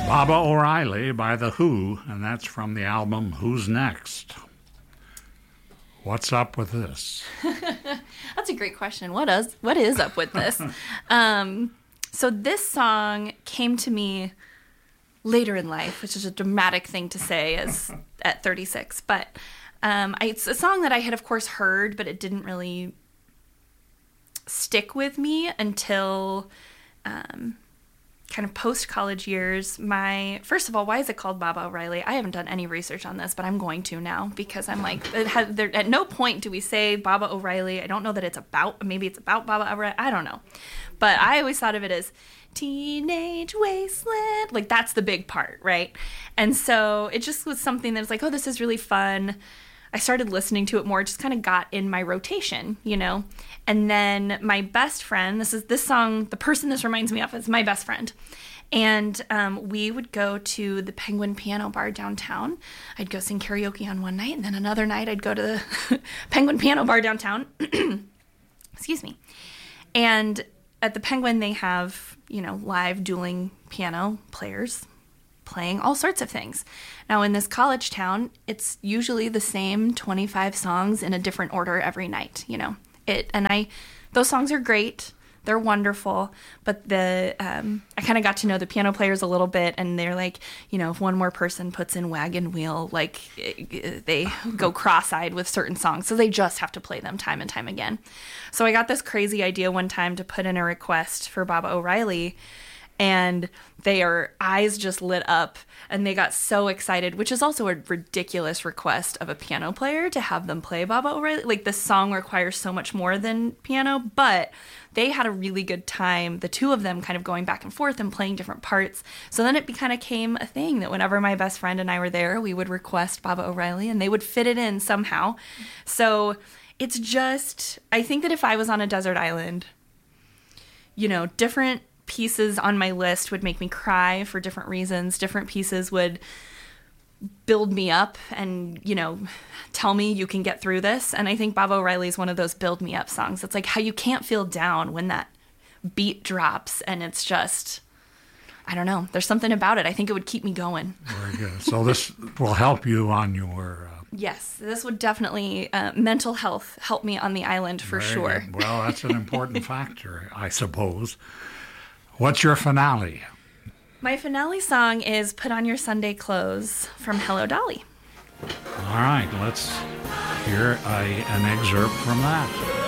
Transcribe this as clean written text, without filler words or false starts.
Baba O'Riley by The Who, and that's from the album Who's Next? What's up with this? That's a great question. What is up with this? So this song came to me later in life, which is a dramatic thing to say as at 36. But it's a song that I had, of course, heard, but it didn't really stick with me until kind of post-college years. First of all, why is it called Baba O'Riley? I haven't done any research on this, but I'm going to now because I'm like, at no point do we say Baba O'Riley. I don't know that maybe it's about Baba O'Riley. I don't know. But I always thought of it as Teenage Wasteland. Like, that's the big part, right? And so it just was something that was like, oh, this is really fun. I started listening to it more, just kind of got in my rotation, you know? And then my best friend, this song, the person this reminds me of is my best friend. And we would go to the Penguin Piano Bar downtown. I'd go sing karaoke on one night, and then another night I'd go to the Penguin Piano Bar downtown. Excuse me. And at the Penguin, they have, you know, live dueling piano players playing all sorts of things. Now, in this college town, it's usually the same 25 songs in a different order every night, you know. Those songs are great. They're wonderful, but I kind of got to know the piano players a little bit, and they're like, you know, if one more person puts in Wagon Wheel, like, they go cross-eyed with certain songs, so they just have to play them time and time again. So I got this crazy idea one time to put in a request for Baba O'Riley, and their eyes just lit up, and they got so excited, which is also a ridiculous request of a piano player to have them play Baba O'Riley. Like, this song requires so much more than piano, but they had a really good time, the two of them kind of going back and forth and playing different parts. So then it kind of came a thing that whenever my best friend and I were there, we would request Baba O'Riley, and they would fit it in somehow. So it's just, I think that if I was on a desert island, you know, different pieces on my list would make me cry for different reasons. Different pieces would build me up and, you know, tell me you can get through this. And I think Baba O'Riley is one of those build me up songs. It's like how you can't feel down when that beat drops, and it's just, I don't know. There's something about it. I think it would keep me going. Very good. So this will help you on your... Yes, this would definitely, mental health, help me on the island for sure. Good. Well, that's an important factor, I suppose. What's your finale? My finale song is Put On Your Sunday Clothes from Hello Dolly. All right, let's hear an excerpt from that.